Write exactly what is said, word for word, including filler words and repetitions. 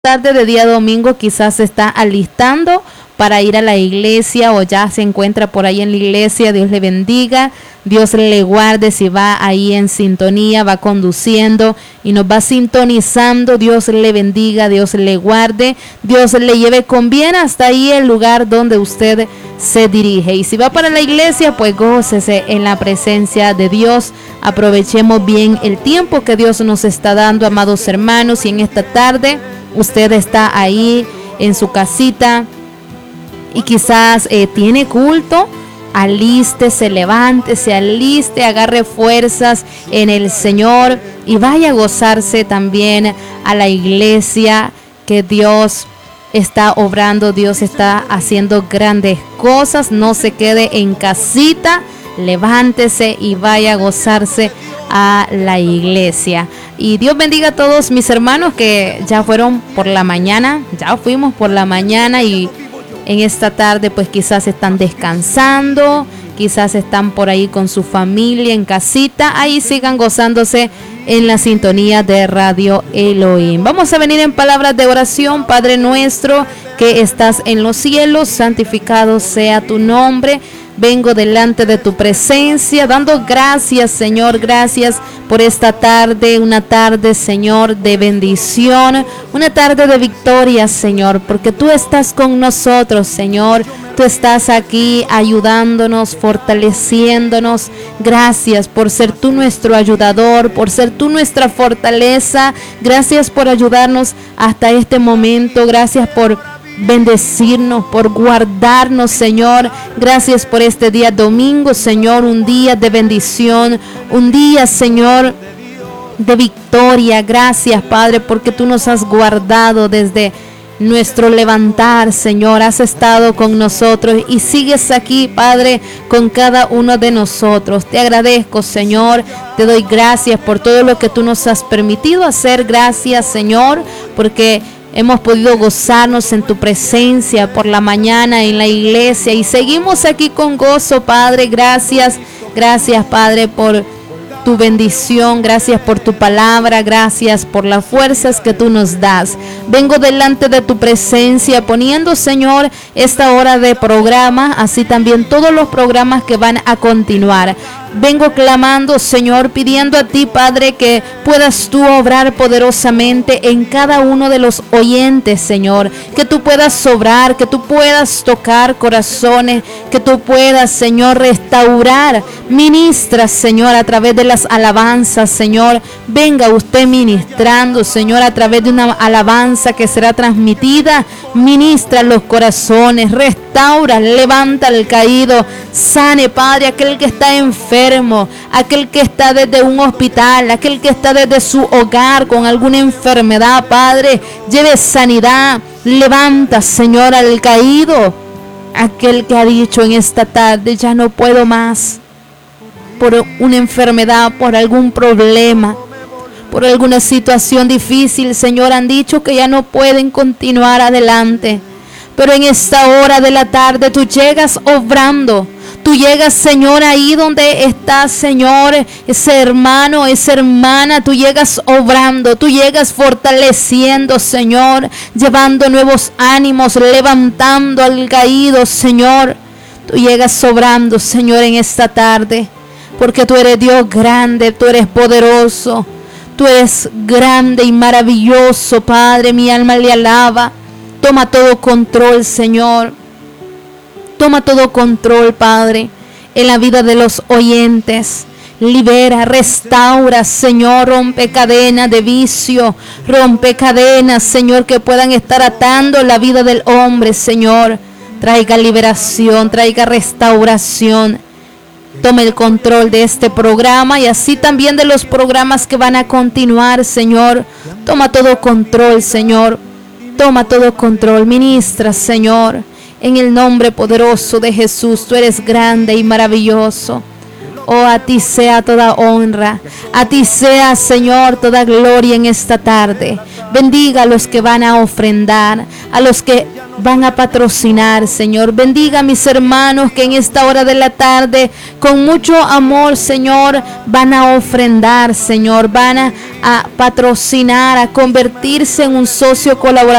tarde de día domingo quizás se está alistando para ir a la iglesia o ya se encuentra por ahí en la iglesia. Dios le bendiga, Dios le guarde. Si va ahí en sintonía, va conduciendo y nos va sintonizando, Dios le bendiga, Dios le guarde, Dios le lleve con bien hasta ahí el lugar donde usted se dirige. Y si va para la iglesia, pues gócese en la presencia de Dios. Aprovechemos bien el tiempo que Dios nos está dando, amados hermanos. Y en esta tarde usted está ahí en su casita y quizás eh, tiene culto, alístese, levántese, aliste, agarre fuerzas en el Señor y vaya a gozarse también a la iglesia, que Dios está obrando, Dios está haciendo grandes cosas. No se quede en casita, levántese y vaya a gozarse a la iglesia. Y Dios bendiga a todos mis hermanos que ya fueron por la mañana, ya fuimos por la mañana y en esta tarde pues quizás están descansando, quizás están por ahí con su familia en casita. Ahí sigan gozándose en la sintonía de Radio Elohim. Vamos a venir en palabras de oración. Padre nuestro que estás en los cielos, santificado sea tu nombre. Vengo delante de tu presencia, dando gracias, Señor, gracias por esta tarde, una tarde, Señor, de bendición, una tarde de victoria, Señor, porque tú estás con nosotros, Señor. Tú estás aquí ayudándonos, fortaleciéndonos. Gracias por ser tú nuestro ayudador, por ser tú nuestra fortaleza. Gracias por ayudarnos hasta este momento. Gracias por bendecirnos, por guardarnos, Señor. Gracias por este día domingo, Señor, un día de bendición, un día, Señor, de victoria. Gracias, Padre, porque tú nos has guardado desde nuestro levantar, Señor. Has estado con nosotros y sigues aquí, Padre, con cada uno de nosotros. Te agradezco, Señor. Te doy gracias por todo lo que tú nos has permitido hacer. Gracias, Señor, porque hemos podido gozarnos en tu presencia por la mañana en la iglesia y seguimos aquí con gozo, Padre. Gracias, gracias, Padre, por tu bendición, gracias por tu palabra, gracias por las fuerzas que tú nos das. Vengo delante de tu presencia poniendo, Señor, esta hora de programa, así también todos los programas que van a continuar. Vengo clamando, Señor, pidiendo a ti, Padre, que puedas tú obrar poderosamente en cada uno de los oyentes, Señor. Que tú puedas obrar, que tú puedas tocar corazones, que tú puedas, Señor, restaurar. Ministra, Señor, a través de las alabanzas, Señor. Venga usted ministrando, Señor, a través de una alabanza que será transmitida. Ministra los corazones, restaura, levanta al caído, sane, Padre, aquel que está enfermo, aquel que está desde un hospital, aquel que está desde su hogar con alguna enfermedad, Padre, lleve sanidad. Levanta, Señor, al caído, aquel que ha dicho en esta tarde, ya no puedo más, por una enfermedad, por algún problema, por alguna situación difícil, Señor, han dicho que ya no pueden continuar adelante. Pero en esta hora de la tarde tú llegas obrando. Tú llegas, Señor, ahí donde está, Señor, ese hermano, esa hermana. Tú llegas obrando, tú llegas fortaleciendo, Señor, llevando nuevos ánimos, levantando al caído, Señor. Tú llegas obrando, Señor, en esta tarde, porque tú eres Dios grande, tú eres poderoso. Tú eres grande y maravilloso, Padre. Mi alma le alaba. Toma todo control, Señor. Toma todo control, Padre, en la vida de los oyentes. Libera, restaura, Señor. Rompe cadenas de vicio. Rompe cadenas, Señor, que puedan estar atando la vida del hombre, Señor. Traiga liberación, traiga restauración. Tome el control de este programa y así también de los programas que van a continuar, Señor. Toma todo control, Señor. Toma todo control. Ministra, Señor, en el nombre poderoso de Jesús. Tú eres grande y maravilloso. Oh, a ti sea toda honra, a ti sea, Señor, toda gloria en esta tarde. Bendiga a los que van a ofrendar, a los que van a patrocinar, Señor. Bendiga a mis hermanos que en esta hora de la tarde, con mucho amor, Señor, van a ofrendar, Señor. Van a, a patrocinar, a convertirse en un socio colaborador